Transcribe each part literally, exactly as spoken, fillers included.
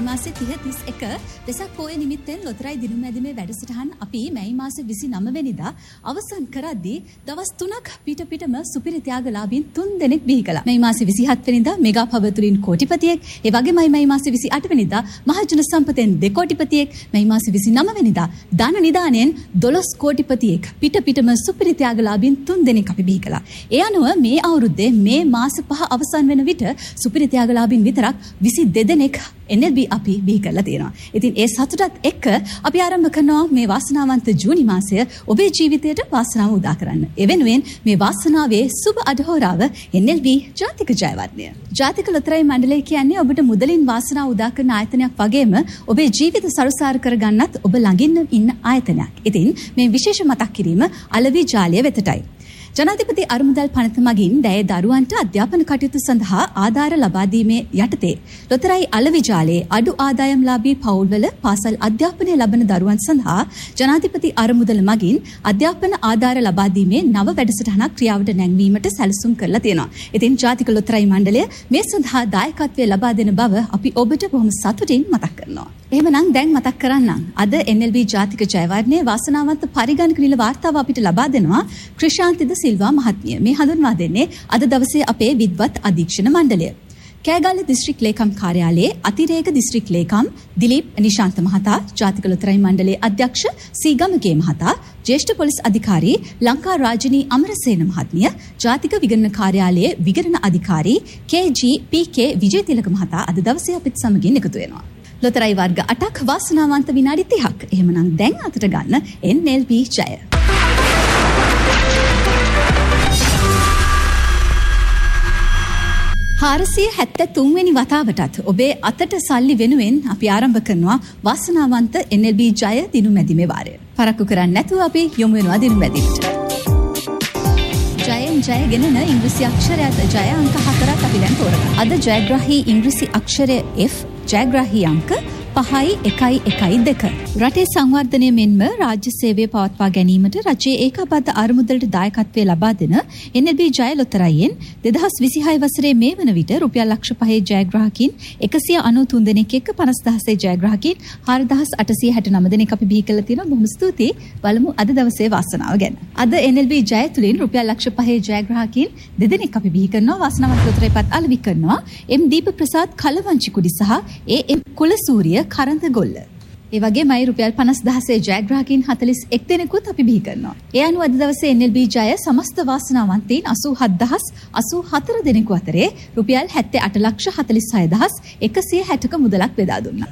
මාසේ තිහ තිස් එක වෙසක් පොය නිමිත්තෙන් ලොතරැයි දිනුම් මැදිමේ වැඩසටහන් අපි මැයි මාසේ විසිනම වෙනිදා අවසන් කරද්දී දවස් තුනක් පිට පිටම සුපිරි ත්‍යාගලාභීන් තුන් දෙනෙක් බිහි කළා. මැයි මාසේ විසිහත් වෙනිදා මෙගා පවතුලින් කෝටිපතියෙක්, ඒ වගේමයි මැයි මාසේ විසිඅට වෙනිදා මහජන සම්පතෙන් දෙකෝටිපතියෙක්, මැයි මාසේ විසිනම වෙනිදා ධන නිදාණයෙන් දොළොස් කෝටිපතියෙක් පිට පිටම සුපිරි ත්‍යාගලාභීන් තුන් දෙනෙක් අපි බිහි කළා. ඒ අනුව මේ අවුරුද්දේ මේ මාස පහ අවසන් වෙන විට සුපිරි ත්‍යාගලාභීන් විතරක් විසිදෙක දෙනෙක් එන් එල් බී අපි බිහි කරලා තියෙනවා. ඉතින් ඒ සතුටත් එක්ක අපි ආරම්භ කරනවා මේ වාසනාවන්ත ජූනි මාසය ඔබේ ජීවිතයට වාසනාව උදා කරන්න. ඒ වෙනුවෙන් මේ වාසනාවේ සුබ අඩහෝරාව එන් එල් බී ජාතික ජයවර්ධනය. ජාතික ලොතරැයි මණ්ඩලය කියන්නේ ඔබට මුදලින් වාසනාව උදා කරන ආයතනයක් වගේම ඔබේ ජීවිත සරුසාර කරගන්නත් ඔබ ළඟින් ඉන්න ආයතනයක්. ඉතින් මේ විශේෂ මතක් කිරීම අලවි ජාලය වෙතටයි. ජනාධිපති අරුමුදල් පනත මගින් දැය දරුවන්ට අධ්‍යාපන කටයුතු සඳහා ආධාර ලබා දීමේ යටතේ ලොතරැයි අලවි ජාලයේ අඩු ආදායම්ලාභී පවුල්වල පාසල් අධ්‍යාපනය ලබන දරුවන් සඳහා ජනාධිපති අරුමුදල මගින් අධ්‍යාපන ආධාර ලබා දීමේ නව වැඩසටහනක් ක්‍රියාවට නැංවීමට සැලසුම් කරලා තියෙනවා. ඉතින් ජාතික ලොතරැයි මණ්ඩලය මේ සඳහා දායකත්වය ලබා දෙන බව අපි ඔබට බොහොම සතුටින් මතක් කරනවා. එහෙමනම් දැන් මතක් කරන්නම්. අද එන් එල් බී ජාතික ජයවර්ධනයේ වාසනාවන්ත පරිගණක නිල වාර්තාව අපිට ලබා දෙනවා ක්‍රිෂාන්තිද සිල්වා මහත්මිය. මේ හඳුන්වා දෙන්නේ අද දවසේ අපේ විද්වත් අධීක්ෂණ මණ්ඩලය. කෑගල්ල දිස්ත්‍රික් ලේකම් කාර්යාලයේ අතිරේක දිස්ත්‍රික් ලේකම් දිලීප් නිශාන්ත මහතා, ජාතික ලොතරැයි මණ්ඩලයේ අධ්‍යක්ෂ සීගමගේ මහතා, ජ්‍යෙෂ්ඨ පොලිස් අධිකාරී ලංකා රාජිනී අමරසේන මහත්මිය, ජාතික විගණන කාර්යාලයේ විගණන අධිකාරී කේ ජී පී කේ විජේතිලක මහතා අද දවසේ අපිත් සමගින් එකතු වෙනවා. ලොතරැයි වර්ග අටක් වාසනාවන්ත විනාඩි තිහක්. එහෙමනම් දැන් අතට ගන්න එන් එල් බී ජය. හාරසිය හැත්තෑ තුන් වෙනි වතාවටත් ඔබේ අතට සල්ලි වෙනුවෙන් අපි ආරම්භ කරනවා වාසනාවන්ත එන් එල් බී ජය දිනුම් මැදිමේ වාරය. පරක්කු කරන්නේ නැතුව අපි යොමු වෙනවා දිනුම් මැදිමට. ජයෙන් ජය ගෙනෙන ඉංග්‍රීසි අක්ෂරයත් ජය අංක හතරක් අපි දැන් තෝරගන්න. අද ජයග්‍රාහී ඉංග්‍රීසි අක්ෂරය F, ජයග්‍රාහී අංක පහයි එකයි එකයි දෙක. රටේ සංවර්ධනය මෙන්ම රාජ්‍ය සේවය පවත්වා ගැනීමට රජයේ ඒකාබද්ධ අරමුදලට දායකත්වය ලබා දෙන එන් එල් බී ජය ලොතරැයියෙන් දෙදහස් විසිහය වසරේ මේ වන විට රුපියල් ලක්ෂ පහේ ජයග්‍රාහකීන් එකසිය අනූ තුන් දෙනෙක් එක්ක පනස් දහසේ ජයග්‍රාහකීන් හාරදහස් අටසිය හැටනව දෙනෙක් අපි බිහි කරලා තියෙනවා. බොහොම ස්තුතියි. බලමු අද දවසේ වාසනාව ගැන. අද එන් එල් බී ජය තුලින් රුපියල් ලක්ෂ පහේ ජයග්‍රාහකීන් දෙදෙනෙක් අපි බිහි කරනවා. වාසනාවන්ත ලොතරැයිපත් අලෙවි කරනවා. එම් දීප ප්‍රසාද් කලවංචි කුඩි සහ ඒ එම් කුලසූරිය කරන්ත ගොල්ල. ඒ වගේමයි රුපියල් පනස් දහසේ ජයග්‍රාහකීන් හතළිස් එක් දෙනෙකුත් අපි බිහි කරනවා. ඒ අනුව අද දවසේ එන් එල් බී ජය සමස්ත වාසනාවන්තයින් අසූ හත් දහස් අසූ හතර දෙනෙකු අතරේ රුපියල් හැත්තෑ අට ලක්ෂ හතළිස් හය දහස් එකසිය හැටක මුදලක් බෙදා දුන්නා.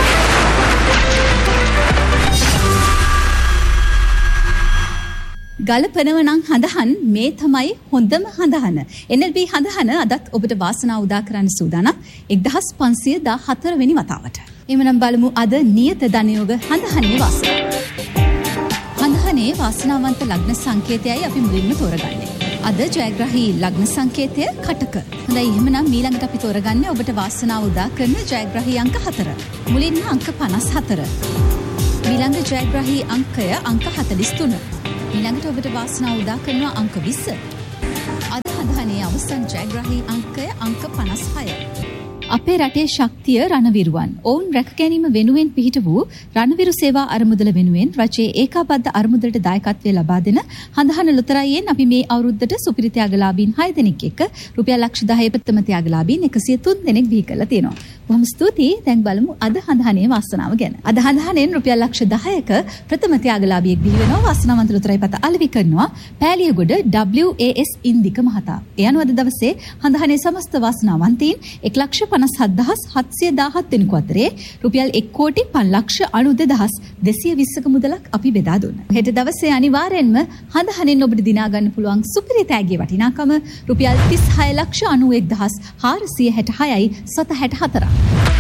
ගලපනව නම් හඳහන් මේ තමයි හොඳම හඳහන. එන් එල් බී හඳහන අදත් ඔබට වාසනාව උදා කරන්න සූදානම් එක්දහස් පන්සිය දාහතර වෙනි වතාවට. එමනම් බලමු අද නියත ධනයෝග හඳහනේ වාසනාව. හඳහනේ වාසනාවන්ත ලග්න සංකේතයයි අපි මුලින්ම තෝරගන්නේ. අද ජයග්‍රාහී ලග්න සංකේතය කටක. හොඳයි, එහෙමනම් ඊළඟට අපි තෝරගන්නේ ඔබට වාසනාව උදා කරන ජයග්‍රාහී අංක හතර. මුලින්ම අංක පනස් හතර. ඊළඟ ජයග්‍රාහී අංකය අංක හතළිස් තුන. ඊළඟට ඔබට වාසනාව උදා කරනවා අංක විස්ස. අද හඳහනේ අවසන් ජයග්‍රාහී අංකය අංක පනස් හය. අපේ රටේ ශක්තිය රණවිරුවන්. ඔවුන් රැක ගැනීම වෙනුවෙන් පිහිට වූ රණවිරු සේවා අරමුදල වෙනුවෙන් රජයේ ඒකාබද්ධ අරමුදලට දායකත්වය ලබා දෙන හඳහන ලොතරැයියෙන් අපි මේ අවුරුද්දට සුපිරි ත්‍යාගලාභීන් හය දෙනෙක් එක්ක රුපියල් ලක්ෂ දහය ප්‍රථම ත්‍යාගලාභීන් එකසිය තුන් දෙනෙක් බිහි කරලා තියෙනවා. බොහොම ස්තුතියි. දැන් බලමු අද හඳහනේ වාසනාව ගැන. අද හඳහනෙන් රුපියල් ලක්ෂ දහයක ප්‍රථම ත්‍යාගලාභියෙක් බිහි වෙනවා. වාසනාවන්ත ලොතරැයිපත අලෙවි කරනවා පෑලියගොඩ ඩබ්ලිව් ඒ එස් ඉන්දික මහතා. ඒ අනුව අද දවසේ හඳහනේ සමස්ත වාසනාවන්තයින් එක ලක්ෂ පනස් හත් දහස් හත්සිය දාහත් දෙනෙකු අතරේ රුපියල් එක් කෝටි පන්ලක්ෂ ලක්ෂ අනූ දෙදහස් දෙසිය විස්සක මුදලක් අපි බෙදා දුන්නා. හෙට දවසේ අනිවාර්යෙන්ම හඳහනෙන් ඔබට දිනා ගන්න පුළුවන් සුපිරි තෑගියේ වටිනාකම රුපියල් තිස් හය ලක්ෂ අනූ එක් දහස් හාරසිය හැට හයයි සත හැට හතරක්.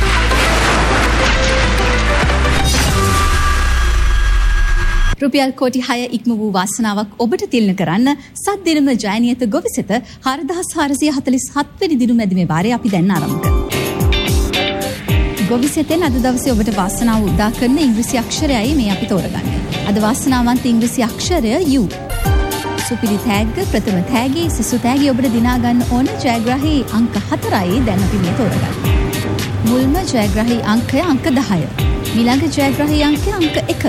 රුපියල් කෝටි හය ඉක්ම වූ වාසනාවක් ඔබට තිලන කරන්න සත් දිනම ජයනියත ගොවිසෙත හාරදහස් හාරසිය හතළිස් හත් වෙනි දිනුම් මැදිමේ වාරය අපි දැන් ආරම්භ කරනවා. ගොවිසෙතෙන් අද දවසේ ඔබට වාසනාව උදා කරන ඉංග්‍රීසි අක්ෂරයයි මේ අපි තෝරගන්නේ. අද වාසනාවන්ත ඉංග්‍රීසි අක්ෂරය U. සුපිරි තෑග්ග ප්‍රථම තෑගි සිසු තෑගි ඔබට දිනා ගන්න ඕන ජයග්‍රාහී අංක හතරයි දැන් අපි මේ තෝරගන්නේ. මුල්ම ජයග්‍රාහී අංකය අංක දහය. ඊළඟ ජයග්‍රාහී අංකය අංක එක.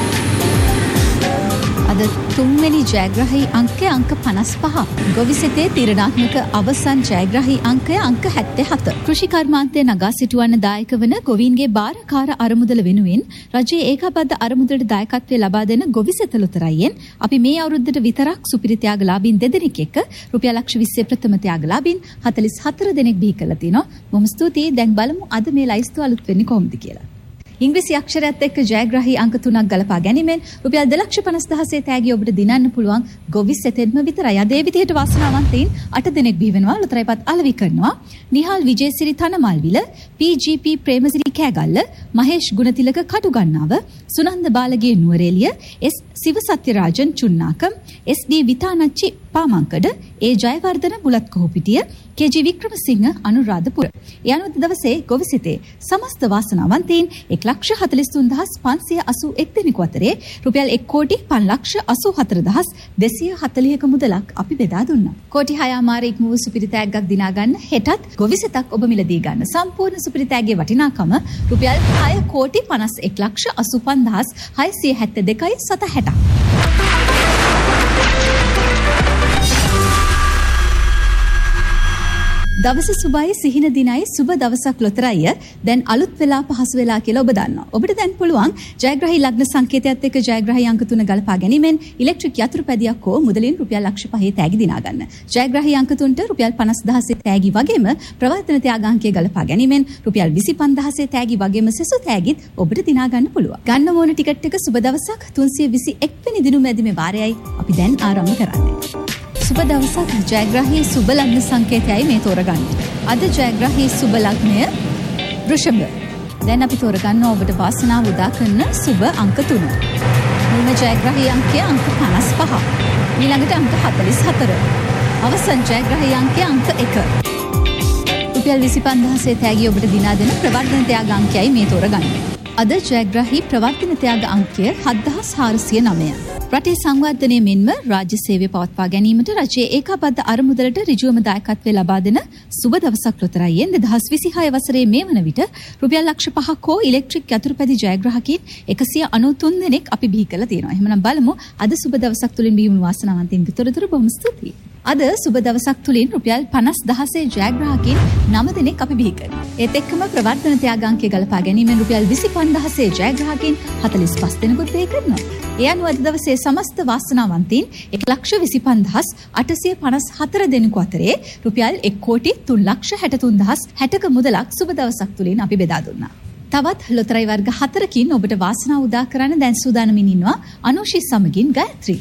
අද තුන්වෙනි ජයග්‍රාහී අංකය අංක පනස් පහ. ගොවිසෙතේ තීරණාත්මක අවසන් ජයග්‍රාහී අංකය අංක හැත්තෑ හත. කෘෂි කර්මාන්තය නගා සිටුවන්න දායක වන ගොවීන්ගේ භාරකාර අරමුදල වෙනුවෙන් රජයේ ඒකාබද්ධ අරමුදලට දායකත්වය ලබා දෙන ගොවිසෙත ලොතරැයියෙන් අපි මේ අවුරුද්දට විතරක් සුපිරි ත්‍යාගලාභීන් දෙදෙනෙක් එක්ක රුපියල් ලක්ෂ විස්සේ ප්‍රථම ත්‍යාගලාභීන් හතළිස් හතර දෙනෙක් බිහි කරලා තිනවා. බොහොම ස්තුතියි. දැන් බලමු අද මේ ලයිස්තුව අලුත් වෙන්නේ කොහොමද කියලා. ඉංග්‍රීසි අක්ෂරයත් එක්ක ජයග්‍රාහී අංක තුනක් ගලපා ගැනීමෙන් රුපියල් දෙලක්ෂ පනස් දහසේ තෑගි ඔබට දිනන්න පුළුවන් ගොවිසෙතෙන්ම විතරයි. අද ඒ විදිහට වාසනාවන්තයින් අට දෙනෙක් බිහි වෙනවා. ලොතරැයිපත් අලෙවි කරනවා. Nihal Wijesiri Thanamalwila, P G P Premasiri Kegalle, Mahesh Gunathilaka කටුගන්නාව, Sunanda බාලගේ Nuwara Eliya, S සිවසත්‍යරාජන් චුන්නාකම්, S ඩී විතානච්චි පාමංකඩ, ඒ ජයවර්ධන බුලත් කොහොපිටිය, කේ ජී වික්‍රමසිංහ අනුරාධපුර. ඒ අනුව දවසේ ගොවිසෙතේ සමස්ත වාසනාවන්තයින් එක් ලක්ෂ හතළිස් තුන් දහස් පන්සිය අසූ එක් දෙනෙකු අතරේ රුපියල් එක් කෝටි පන් ලක්ෂ අසූ හතර දහස් දෙසිය හතළිහක මුදලක් අපි බෙදා දුන්නා. කෝටි හය මාර ඉක්ම වූ සුපිරි තෑග්ගක් දිනා ගන්න හෙටත් ගොවිසෙතක් ඔබ මිලදී ගන්න. සම්පූර්ණ සුපිරි තෑග්ගේ වටිනාකම රුපියල් හය කෝටි පනස් එක් ලක්ෂ අසූ පන් දහස් හයසිය හැත්තෑ දෙකයි සත හැටක්. දවස සුබයි සිහින දිනයි සුබ දවසක් ලොතරැය දැන් අලුත් වෙලා පහසු වෙලා කියලා ඔබ දන්නවා. ඔබට දැන් පුළුවන් ජයග්‍රාහී ලග්න සංකේතයත් එක්ක ජයග්‍රාහී අංක තුන ගලපා ගැනීමෙන් ඉලෙක්ට්‍රික් යතුරු පැදියක් හෝ මුදලින් රුපියල් ලක්ෂ පහේ තෑගි දිනා ගන්න. ජයග්‍රාහී අංක තුනට රුපියල් පනස් දහසේ තෑගි වගේම ප්‍රවර්තන ත්‍යාගාංකය ගලපා ගැනීමෙන් රුපියල් විසි පන් දහසේ තෑගි වගේම සෙසු තෑගිත් ඔබට දිනා ගන්න පුළුවන්. ගන්න ඕන ටිකට් එක සුබ දවසක් තුන්සිය විසි එක් වෙනි දින මැදිමේ වාරයයි අපි දැන් ආරම්භ කරන්නේ. සුබ දවසක් ජයග්‍රාහී සුබ ලග්න සංකේතයයි මේ තෝරගන්නේ. අද ජයග්‍රාහී සුබ ලග්නය වෘෂභ. දැන් අපි තෝරගන්න ඔබට වාසනාව උදා කරන සුබ අංක තුන. මුල්ම ජයග්‍රාහී අංකය අංක පනස් පහ. ඊළඟට අංක හතළිස් හතර. අවසන් ජයග්‍රාහී අංකය අංක එක. රුපියල් විසි පන් දහසේ තෑගි ඔබට දිනා දෙන ප්‍රවර්ධන ත්‍යාග අංකයයි මේ තෝරගන්නේ. අද ජයග්‍රාහී ප්‍රවර්තන ත්‍යාග අංකය හත් දහස් හාරසිය නවය. රටේ සංවර්ධනය මෙන්ම රාජ්‍ය සේවය පවත්වා ගැනීමට රජයේ ඒකාබද්ධ අරමුදලට ඍජුවම දායකත්වය ලබා දෙන සුබ දවසක් ලොතරැයියෙන් දෙදහස් විසිහය වසරේ මේ වන විට රුපියල් ලක්ෂ පහක් හෝ ඉලෙක්ට්‍රික් යතුරුපැදි ජයග්‍රාහකයින් එකසිය අනූතුන් දෙනෙක් අපි බිහි කරලා තියෙනවා. එහෙමනම් බලමු අද සුබ දවසක් තුලින් බිහි වුණු වාසනාවන්තයින්ගේ තොරතුරු. බොහොම ස්තුතියි. අද සුබ දවසක් තුලින් රුපියල් පනස් දහසේ ජයග්‍රාහකයින් නව දෙනෙක් අපි බිහි කරනවා. ඒත් එක්කම ප්‍රවර්තන ත්‍යාගාංකය ගලපා ගැනීමෙන් රුපියල් විසි පන් දහසේ ජයග්‍රාහකයින් හතළිස් පස් දෙනෙකුත් බිහි කරනවා. ඒ අනුව අද දවසේ සමස්ත වාසනාවන්තයින් එක් ලක්ෂ විසි පන් දහස් අටසිය පනස් හතර දෙනෙකු අතරේ රුපියල් එක් කෝටි තුන් ලක්ෂ හැට තුන් දහස් හැටක මුදලක් සුබ දවසක් තුලින් අපි බෙදා දුන්නා. තවත් ලොතරැයි වර්ග හතරකින් ඔබට වාසනාව උදා කරන්න දැන් සූදානමින් ඉන්නවා අනුෂි සමගින් ගයත්‍රි.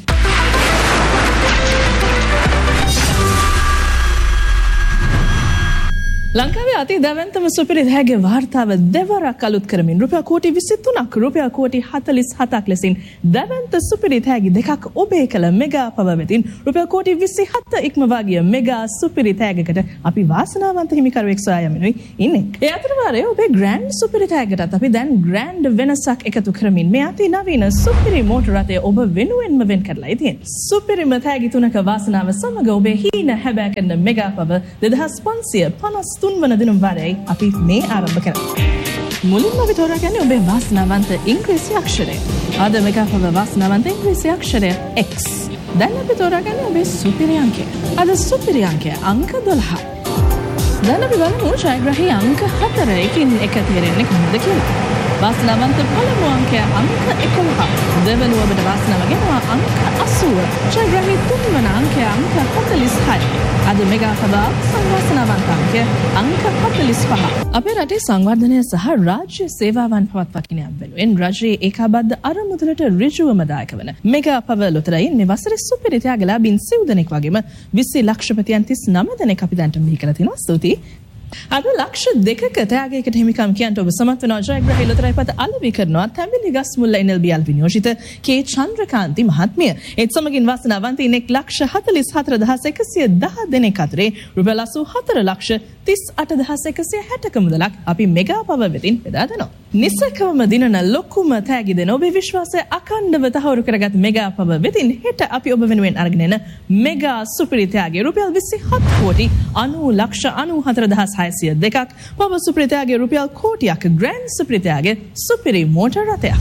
ලංකාවේ අති දැවැන්තම සුපිරි තෑග්ගේ වාර්තාව දෙවරක් අලුත් කරමින් රුපියල් කෝටි විසි තුනක් රුපියල් කෝටි හතළිස් හතක් ලෙසින් දැවැන්ත සුපිරි තෑගි දෙකක් ඔබේ කළ මෙගා පව වෙතින් රුපියල් කෝටි විසි හත ඉක්මවා ගිය මෙගා සුපිරි තෑගකට අපි වාසනාවන්ත හිමිකරුවෙක් සොයා යමිනුයි ඉන්නේ. ඒ අතරවාරයේ ඔබේ ග්‍රෑන්ඩ් සුපිරි තෑගකටත් අපි දැන් ග්‍රෑන්ඩ් වෙනසක් එකතු කරමින් මේ අති නවීන සුපිරි මෝටර රථය ඔබ වෙනුවෙන්ම වෙන් කරලා තියෙන්නේ. සුපිරිම තෑගි තුනක වාසනාව සමග ඔබේ හීන හැබෑ කරන මෙගා පව දෙදහස් පන්සිය පනස් තුන් වන දිනුම් වාරයයි අපි මේ ආරම්භ කරන්නේ. මුලින්ම අපි තෝරාගන්නේ ඔබේ වාසනාවන්ත ඉංග්‍රීසි අක්ෂරය. අද මෙගා පව වාසනාවන්ත ඉංග්‍රීසි අක්ෂරය X. දැන් අපි තෝරාගන්නේ ඔබේ සුපිරි අංකය. අද සුපිරි අංකය අංක දොළහ. දැන් අපි බලමු ජයග්‍රාහී අංක හතර එකින් එක තේරෙන්නේ කොහොමද කියලා. වාසනාවන්ත පළමු අංකය අංක එකොළහ. දෙවනුව ඔබට වාසනාව ගෙනවා අංක අසූව. ජයග්‍රාහී තුන්වන අංකය අංක හතළිස් හය. අද මෙගා පව සංවාසනාවන්ත අංකය අංක හතළිස් පහ. අපේ රටේ සංවර්ධනය සහ රාජ්‍ය සේවාවන් පවත්වා ගෙන යාම වෙනුවෙන් රජයේ ඒකාබද්ධ අරමුදලට ඍජුවම දායක වන මෙගා පව ලොතරැයින් මේ වසරේ සුපිරි ත්‍යාගලාභීන් සිව් දෙනෙක් වගේම විසි ලක්ෂපතියන් තිස් නව දෙනෙක් අපි දැන්ට බිහි කරලා තිනවා. ස්තුතියි. අද ලක්ෂ දෙකක තෑගයකට හිමිකම් කියන්ට ඔබ සමත් වෙනවා. ජයග්‍රාහී ලොතරැයිපත අලෙවි කරනවා තැඹිලි ගස්මුල්ල එන් එල් බී එල් විනියෝජිත කේ චන්ද්‍රකාන්ති මහත්මිය. ඒත් සමගින් වාසනාවන්තයින් එක් ලක්ෂ හතළිස් හතර දහස් එකසිය දහ දෙනෙක් අතරේ රුපියල් අසූ හතර ලක්ෂ තිස් අට දහස් එකසිය හැටක මුදලක් අපි මෙගා පව වෙතින් බෙදා දෙනවා. නිසකවම දිනන ලොකුම තෑගි දෙන ඔබේ විශ්වාසය අඛණ්ඩව තහවුරු කරගත් මෙගා පව වෙතින් හෙට අපි ඔබ වෙනුවෙන් අරගෙන එන මෙගා සුපිරි තෑගි රුපියල් විසි හත් කෝටි අනූ ලක්ෂ අනූ හතර දහස් හයසිය දෙකක්, පව සුපිරිතයාගේ රුපියල් කෝටියක්, ග්‍රෑන්ඩ් සුපිරිතයාගේ සුපිරි මෝටර් රථයක්.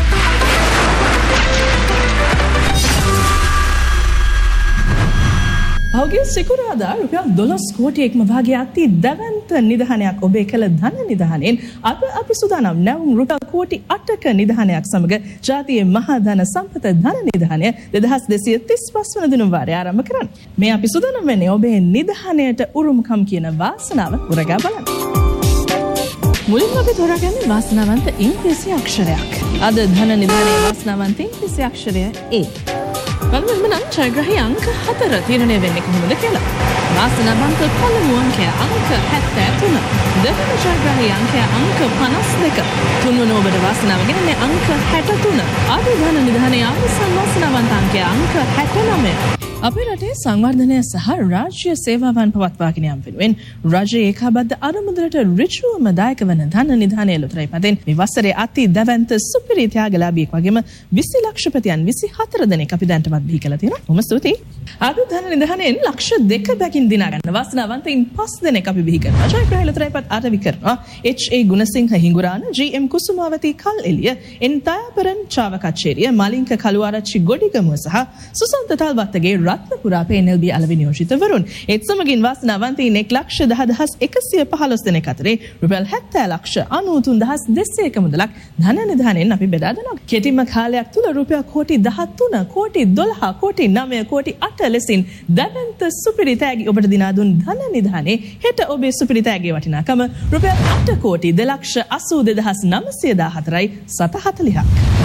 පහුගිය සිකුරාදා රුපියල් දොළොස් කෝටියක්ම වාගේ අති දැවැන්ත නිධානයක් ඔබේ කළ ධන නිධානයෙන් අද අපි සූදානම් නැවුම් රුපියල් කෝටි අටක නිධානයක් සමග ජාතියේ මහා ධන සම්පත ධන නිධානය දෙදහස් දෙසිය තිස් පහ වන දින වාරය ආරම්භ කරන්න. මේ අපි සූදානම් වෙන්නේ ඔබේ නිධානයට උරුමකම් කියන වාසනාව උරගා බලන්න. මුලින්ම අපි තෝරාගන්නේ වාසනාවන්ත ඉංග්‍රීසි අක්ෂරයක්. අද ධන නිධානයේ වාසනාවන්ත ඉංග්‍රීසි අක්ෂරය A. බලන්න නම් ජයග්‍රහී අංක හතර තීරණය වෙන්නේ කොහොමද කියලා. වාසනාවන්ත පළමු අංකය අංක හැත්තෑ තුන. දෙවන ජයග්‍රහී අංකය අංක පනස් දෙක. තුන්වන ඔබට වාසනාව ගෙනන්නේ අංක හැට තුන. අද ධන නිධානයේ අවසන් වාසනාවන්ත අංකය අංක හැට නවය. අපේ රටේ සංවර්ධනය සහ රාජ්‍ය සේවාවන් පවත්වාගෙන යාම වෙනුවෙන් රජයේ ඒකාබද්ධ අරමුදලට ඍජුවම දායක වන ධන නිධානය ලොතරැයි පතෙන් මේ වසරේ අති දැවැන්ත සුපිරි ත්‍යාගලාභියෙක් වගේම විසි ලක්ෂපතියන් විසි හතර දෙනෙක් අපි දැනටමත් බිහි කළා තියෙනවා. බොහොම ස්තුතියි. අද ධන නිධානයෙන් ලක්ෂ දෙක බැගින් දිනා ගන්න වාසනාවන්තයින් පස් දෙනෙක් අපි බිහි කරනවා. ජයග්‍රහී ලොතරැයි පත් ආරම්භ කරනවා. එච් ඒ ගුණසිංහ හිඟුරාන, ජී එම් කුසුමාවති කල් එළිය, එන් තයාපරන් චාවකච්චේරිය, මලින්ක කළුආරච්චි ගොඩිගමුව සහ සුසන්ත තල්වත්තගේ රත්නපුරා පේ එන් එල් බී අලෙවි නියෝජිතවරුන්. ඒත් සමගින් වාසනාවන්තයින් එක් ලක්ෂ දහ දහස් එකසිය පහළොස් දෙනෙක් අතරේ රුපියල් හැත්තෑ ලක්ෂ අනූ තුන් දහස් දෙසියක මුදලක් ධන නිධානයෙන් අපි බෙදා දෙනවා. කෙටිම කාලයක් තුල රුපියල් කෝටි දහතුන, කෝටි දොළහ, කෝටි නවය, කෝටි අට ලෙසින් දැවැන්ත සුපිරි තෑගි ඔබට දිනා දුන් ධන නිධානයේ හෙට ඔබේ සුපිරි තෑගියේ වටිනාකම රුපියල් අට කෝටි දෙලක්ෂ අසූ දෙදහස් නවසිය දාහතරයි සත හතළිහක්.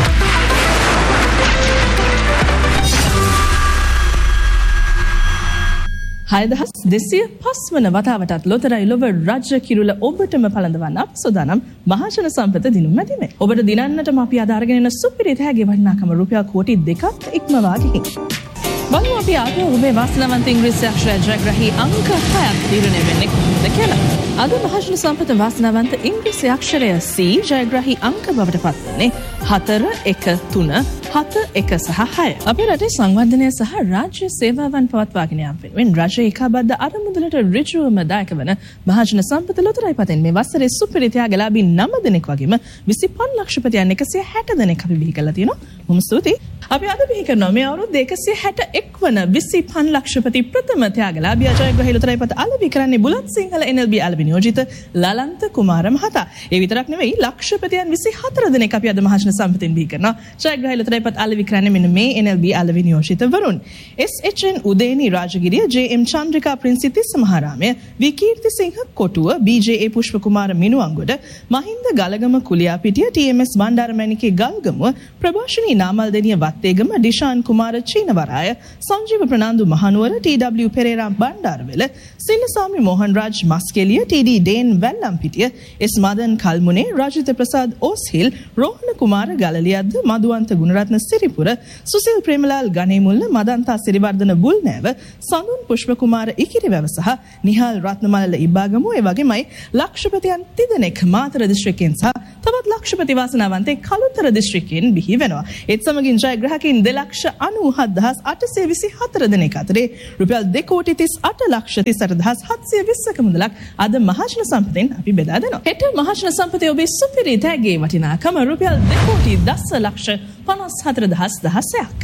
හයදහස් දෙසිය පස් වන වතාවටත් ලොතරැයි ලොව රජ කිරුළ ඔබටම පළඳවන්න අප සූදානම් මහජන සම්පත දිනුම් මැදිමේ. ඔබට දිනන්නටම අපි අද අරගෙන එන සුපිරි තෑගියේ වටිනාකම රුපියල් කෝටි දෙකක් ඉක්මවා ගිහින්. බලමු අපි ආද ඔබේ වාසනාවන්ත ඉංග්‍රීසි අක්ෂර ජයග්‍රහී අංක හයක් තීරණය වෙන්නේ කොහොමද කියලා. අද මහජන සම්පත වාසනාවන්ත ඉංග්‍රීසි අක්ෂරය C ජයග්‍රහී අංක බවට පත්වන්නේ හතර, එක, තුන, හත, එක සහ හය. අපේ රටේ සංවර්ධනය සහ රාජ්‍ය සේවාවන් පවත්වාගෙන යාම වෙනුවෙන් රජයේ ඒකාබද්ධ අරමුදලට ඍජුවම දායක වන මහජන සම්පත ලොතරැයි පතෙන් මේ වසරේ සුපිරි ත්‍යාගලාභී නව දෙනෙක් වගේම විසි පහ ලක්ෂපතියන් එකසිය හැට දෙනෙක් අපි බිහි කරලා තියෙනවා. බොහොම ස්තුතියි. අපි අද බිහි කරනවා මේ අවුරුද්ද එකසිය හැට එක් වන විසි පහ ලක්ෂපති ප්‍රථම ත්‍යාගලාභියා ජයග්‍රහී ලොතරැයි පත අලෙවි කරන්නේ බුලත් සිංහල එන් එල් බී අලෙවි නියෝජිත ලලන්ත කුමාර මහතා. ඒ විතරක් නෙවෙයි ලක්ෂපතියන් විසි හතර දෙනෙක් අපි අද මහජන සම්පතෙන් බිහි කරනවා. ජයග්‍රහී ලොතරැයි පත අලෙවි කරන්නේ මෙන්න මේ එන් එල් බී අලෙවි නියෝජිතවරුන්. එස් එච් එන් උදේනි රාජගිරිය, ජේ එම් චන්ද්‍රිකා ප්‍රින්සිති සමහාරාමය, වී කීර්තිසිංහ කොටුව, බී ජේ ඒ පුෂ්පකුමාර මිනුවන්ගොඩ, මහින්ද ගලගම කුලියාපිටිය, ටී එම් එස් බණ්ඩාරමැණිකේ ගල්ගමුව, ප්‍රභාෂිනී නාමල්දෙනිය වත්තේගම, ඩිෂාන් කුමාර චීනවරාය, Sanjeewa Fernando Mahanuwara, T W Perera Bandarawela, සින්නසාමි Mohan Raj Maskeliya, T ඩී ඩේන් වැල්ලම්පිටිය, එස් මදන් කල්මුනේ, රාජිත ප්‍රසාද් ඕස්හිල්, රෝහණ කුමාර ගලලියද්ද, මදුවන්ත ගුණරත්න සිරිපුර, සුසිල් ප්‍රේමලාල් ගණේමුල්ල, මදන්තා සිරිවර්ධන බුල්නෑව, සඳුන් පුෂ්පකුමාර ඉකිරිවැව සහ නිහාල් රත්නමල්ල ඉබ්බාගමුව, ඒ වගේමයි ලක්ෂපතියන් තිදෙනෙක් මාතර දිස්ත්‍රික්කයෙන් සහ තවත් ලක්ෂපති වාසනාවන්තයෙක් කළුතර දිස්ත්‍රික්කයෙන් බිහි වෙනවා. ඒත් සමගින් ජයග්‍රාහකයින් දෙලක්ෂ අනූහත් දහස් අටසිය විසි හතර දෙනෙක් අතරේ රුපියල් දෙකෝටි තිස් අට ලක්ෂ තිස් අට දහස් හත්සිය විස්සක මුදලක් අද මහජන සම්පතෙන් අපි බෙදා දෙනවා. හෙට මහජන සම්පතේ ඔබේ සුපිරි තෑගියේ වටිනාකම රුපියල් දෙකෝටි දස ලක්ෂ පනස් හතර දහස් දහසයක්.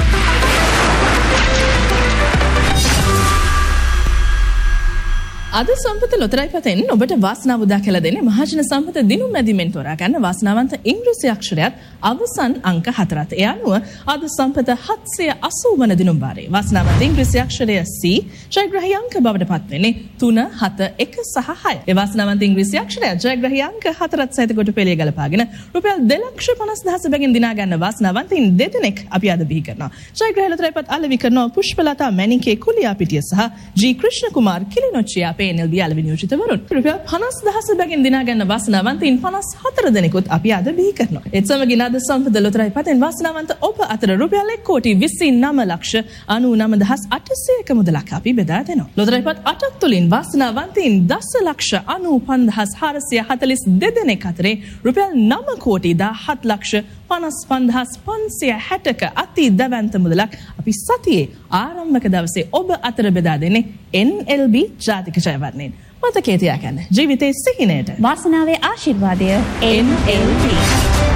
අද සම්පත ලොතරැයි පතෙන් ඔබට වාසනාව උදා කියලා දෙන්නේ මහජන සම්පත දිනුම් මැදිමෙන් තෝරා ගන්න වාසනාවන්ත ඉංග්‍රීසි අක්ෂරයත් අවසන් අංක හතරත්. ඒ අනුව අද සම්පත හත්සිය අසූ වන දිනුම් වාරයේ වාසනාවන්ත ඉංග්‍රීසි අක්ෂරය C ජයග්‍රහී අංක බවට පත් වෙන්නේ තුන, හත, එක සහ හය. ඒ වාසනාවන්ත ඉංග්‍රීසි අක්ෂරය ජයග්‍රහී අංක හතරත් සහිත කොට පෙළිය ගලපාගෙන රුපියල් දෙලක්ෂ පනස් දහස බැගින් දිනා ගන්න වාසනාවන්තයින් දෙදෙනෙක් අපි අද බිහි කරනවා. ජයග්‍රහී ලොතරැයි පත් අලෙවි කරනවා පුෂ්පලතා මැණිකේ කුලියාපිටිය සහ ජී කෘෂ්ණ කුමාර් කිලිනොච්චියා එන් එල් බී අලෙවි නියෝජිතවරුන්. රුපියල් පනස් දහස බැගින් දිනා ගන්න වාසනාවන්තයින් පනස් හතර දෙනෙකුත් අපි අද බිහි කරනවා. ඒත් සමගින් අද සම්පත ලොතරැයි පතෙන් වාසනාවන්ත ඔබ අතර රුපියල් එක් කෝටි විසි නව ලක්ෂ අනූ නව දහස් අටසියක මුදලක් අපි බෙදා දෙනවා. ලොතරැයි පත් අටක් තුලින් වාසනාවන්තයින් දස ලක්ෂ අනූ පන්දහස් හාරසිය හතළිස් දෙදෙනෙක් අතරේ රුපියල් නව කෝටි දහහත් ලක්ෂ පනස් පන්දහස් පන්සිය හැටක අති දැවැන්ත මුදලක් අපි සතියේ ආරම්භක දවසේ ඔබ අතර බෙදා දෙන්නේ එන් එල් බී ජාතික ජයවර්ණයෙන්. මතකයේ තියාගන්න. ජීවිතයේ සිහිනයට වාසනාවේ ආශිර්වාදය එන් එල් ටී